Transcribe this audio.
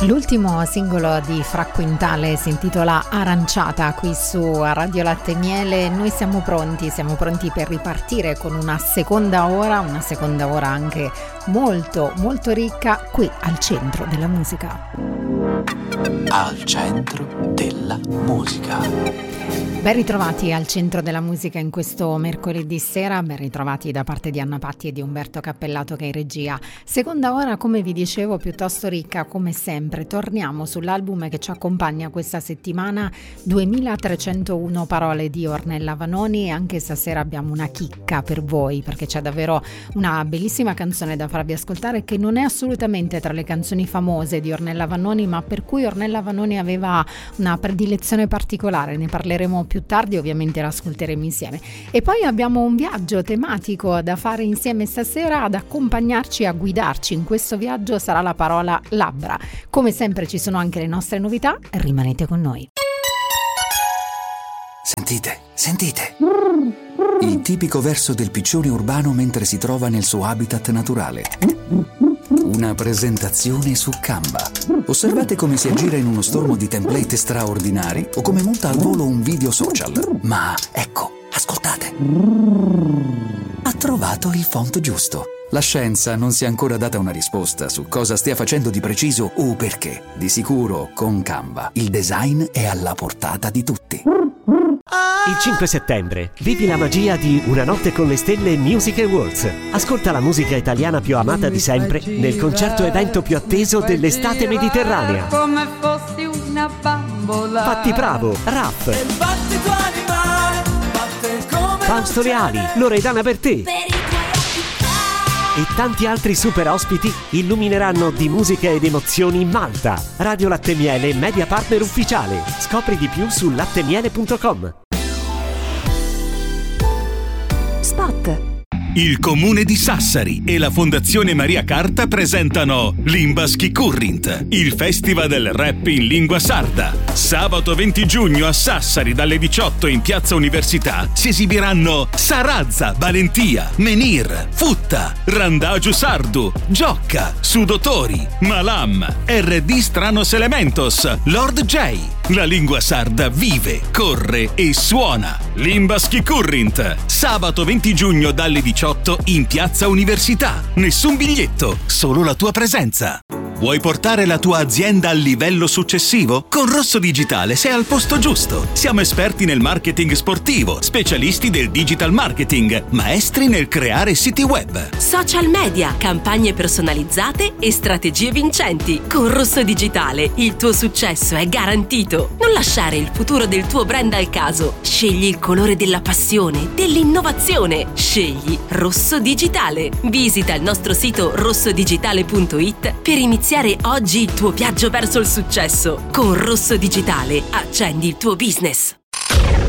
L'ultimo singolo di Fra Quintale si intitola Aranciata qui su Radio Latte e Miele. Noi siamo pronti per ripartire con una seconda ora anche molto molto ricca qui al centro della musica. Al centro della musica. Ben ritrovati al centro della musica in questo mercoledì sera, ben ritrovati da parte di Anna Patti e di Umberto Cappellato che è in regia. Seconda ora, come vi dicevo, piuttosto ricca come sempre. Torniamo sull'album che ci accompagna questa settimana, 2301 parole di Ornella Vanoni, e anche stasera abbiamo una chicca per voi perché c'è davvero una bellissima canzone da farvi ascoltare che non è assolutamente tra le canzoni famose di Ornella Vanoni, ma per cui Ornella Vanoni aveva una predilezione particolare. Ne parleremo più tardi, ovviamente l'ascolteremo insieme. E poi abbiamo un viaggio tematico da fare insieme stasera. Ad accompagnarci, a guidarci in questo viaggio sarà la parola labbra. Come sempre ci sono anche le nostre novità, rimanete con noi. Sentite. Il tipico verso del piccione urbano mentre si trova nel suo habitat naturale. Una presentazione su Canva. Osservate come si aggira in uno stormo di template straordinari o come monta al volo un video social. Ma ecco, ascoltate. Ha trovato il font giusto. La scienza non si è ancora data una risposta su cosa stia facendo di preciso o perché. Di sicuro, con Canva, il design è alla portata di tutti. Il 5 settembre vivi la magia di Una notte con le stelle Music Awards. Ascolta la musica italiana più amata di sempre nel concerto evento più atteso dell'estate mediterranea. Come fossi una bambola. Fatti Bravo, Raff, Fausto Leali, Loredana Bertè e tanti altri super ospiti illumineranno di musica ed emozioni Malta. Radio Latte e Miele, media partner ufficiale. Scopri di più su lattemiele.com. Spot. Il Comune di Sassari e la Fondazione Maria Carta presentano Limbaschi Currint, il festival del rap in lingua sarda. Sabato 20 giugno a Sassari dalle 18 in Piazza Università si esibiranno Sarazza, Valentia, Menir, Futta, Randagio Sardu, Giocca, Sudotori, Malam, RD Stranos Elementos, Lord J. La lingua sarda vive, corre e suona. Limbaschi Currint, sabato 20 giugno dalle 18 in Piazza Università. Nessun biglietto, solo la tua presenza. Vuoi portare la tua azienda al livello successivo? Con Rosso Digitale sei al posto giusto. Siamo esperti nel marketing sportivo, specialisti del digital marketing, maestri nel creare siti web, Social media, campagne personalizzate e strategie vincenti. Con Rosso Digitale il tuo successo è garantito. Non lasciare il futuro del tuo brand al caso. Scegli il colore della passione, dell'innovazione. Scegli Rosso Digitale. Visita il nostro sito rossodigitale.it per iniziare oggi il tuo viaggio verso il successo. Con Rosso Digitale accendi il tuo business.